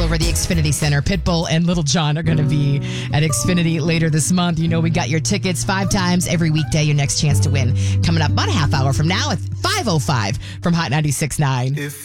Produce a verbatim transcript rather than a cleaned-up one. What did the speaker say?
over the Xfinity Center. Pitbull and Little John are going to be at Xfinity later this month. You know, we got your tickets five times every weekday. Your next chance to win coming up about a half hour from now at five oh five from Hot ninety-six point nine.